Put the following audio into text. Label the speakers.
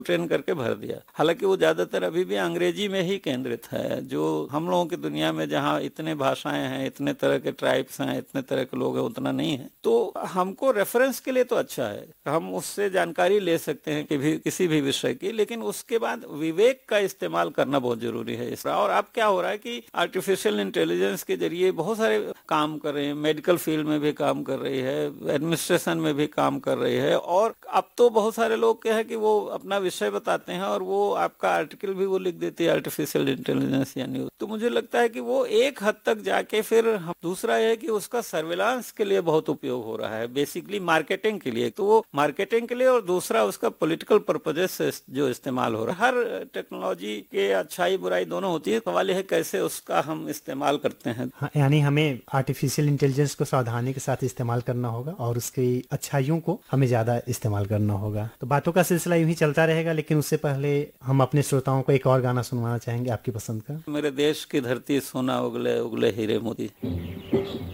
Speaker 1: Train करके भर दिया। हालांकि वो ज्यादातर अभी भी अंग्रेजी में ही केंद्रित है, जो हम लोगों की दुनिया में जहाँ इतने भाषाएं हैं, इतने तरह के ट्राइब्स हैं, इतने तरह के लोग हैं, उतना नहीं है। तो हमको रेफरेंस के लिए तो अच्छा है, हम उससे जानकारी ले सकते हैं कि किसी भी विषय की, लेकिन उसके बाद विवेक का इस्तेमाल करना बहुत जरूरी है। और अब क्या हो रहा है कि आर्टिफिशियल इंटेलिजेंस के जरिए बहुत सारे काम कर रहे हैं, मेडिकल फील्ड में भी काम कर रही है, एडमिनिस्ट्रेशन में भी काम कर रही है, और अब तो बहुत सारे लोग क्या है कि वो अपना विषय बताते हैं और वो आपका आर्टिकल भी वो लिख देती है आर्टिफिशियल इंटेलिजेंस या न्यूज। तो मुझे लगता है कि वो एक हद तक जाके फिर दूसरा है कि उसका सर्विलांस के लिए बहुत उपयोग हो रहा है, बेसिकली मार्केटिंग के लिए। तो वो मार्केटिंग के लिए, और दूसरा उसका पॉलिटिकल पर्पजेस से जो इस्तेमाल हो रहा है। हर टेक्नोलॉजी के अच्छाई बुराई दोनों होती है, सवाल यह है कैसे उसका हम इस्तेमाल करते हैं।
Speaker 2: हाँ, यानी हमें आर्टिफिशियल इंटेलिजेंस को सावधानी के साथ इस्तेमाल करना होगा और उसकी अच्छाइयों को हमें ज्यादा इस्तेमाल करना होगा। तो बातों का सिलसिला यूं ही चलता रहेगा, लेकिन उससे पहले हम अपने श्रोताओं को एक और गाना सुनवाना चाहेंगे आपकी पसंद का।
Speaker 1: मेरे देश की धरती सोना उगले उगले हीरे मोती।